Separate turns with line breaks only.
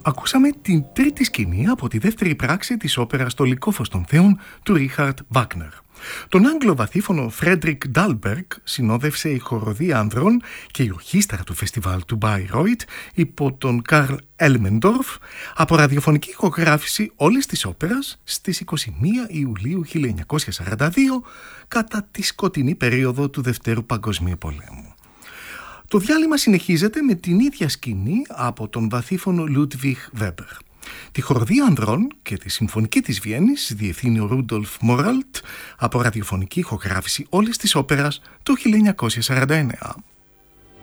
Ακούσαμε την τρίτη σκηνή από τη δεύτερη πράξη της όπερας «Το Λυκόφως των Θεών» του Ρίχαρτ Βάγνερ. Τον Άγγλο βαθύφωνο Φρέντρικ Ντάλμπεργκ συνόδευσε η χοροδία ανδρών και η ορχήστρα του φεστιβάλ του Bayreuth υπό τον Καρλ Έλμεντορφ από ραδιοφωνική ηχογράφηση όλης της όπερας στις 21 Ιουλίου 1942 κατά τη σκοτεινή περίοδο του Δευτέρου Παγκοσμίου Πολέμου. Το διάλειμμα συνεχίζεται με την ίδια σκηνή από τον βαθύφωνο Λούντβιχ Βέμπερ. Τη χοροδία ανδρών και τη συμφωνική της Βιέννης διευθύνει ο Ρούντολφ Μόραλτ από ραδιοφωνική ηχογράφηση όλης της όπερας το 1949.